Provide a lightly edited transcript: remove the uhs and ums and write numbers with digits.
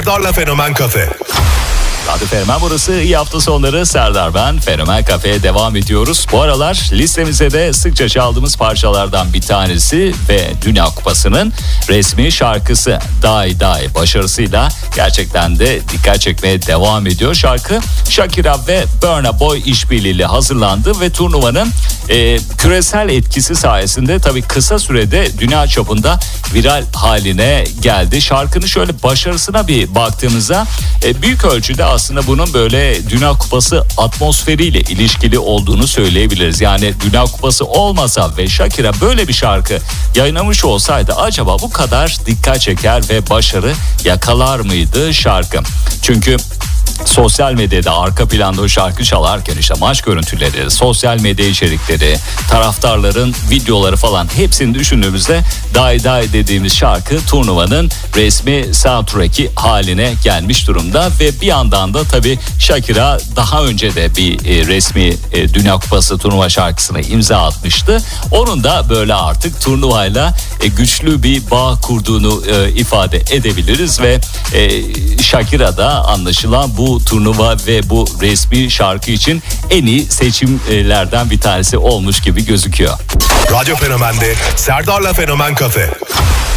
Serdar'la Fenomen Kafe. Radyo Fenomen burası. İyi hafta sonları, Serdar ben. Fenomen Kafe'ye devam ediyoruz. Bu aralar listemize de sıkça çaldığımız parçalardan bir tanesi ve Dünya Kupası'nın resmi şarkısı Die Die başarısıyla gerçekten de dikkat çekmeye devam ediyor. Şarkı Shakira ve Burna Boy işbirliğiyle hazırlandı ve turnuvanın küresel etkisi sayesinde tabii kısa sürede dünya çapında viral haline geldi. Şarkının şöyle başarısına bir baktığımızda büyük ölçüde aslında bunun böyle Dünya Kupası atmosferiyle ilişkili olduğunu söyleyebiliriz. Yani Dünya Kupası olmasa ve Shakira böyle bir şarkı yayınlamış olsaydı acaba bu kadar dikkat çeker ve başarı yakalar mıydı şarkı? Çünkü sosyal medyada arka planda o şarkı çalarken işte maç görüntüleri, sosyal medya içerikleri, taraftarların videoları falan hepsini düşündüğümüzde Die Die dediğimiz şarkı turnuvanın resmi soundtrack'i haline gelmiş durumda ve bir yandan da tabii Shakira daha önce de bir resmi Dünya Kupası turnuva şarkısına imza atmıştı. Onun da böyle artık turnuvayla güçlü bir bağ kurduğunu ifade edebiliriz ve Shakira da anlaşılan bu turnuva ve bu resmi şarkı için en iyi seçimlerden bir tanesi olmuş gibi gözüküyor. Radyo Fenomen'de Serdar'la Fenomen Kafe.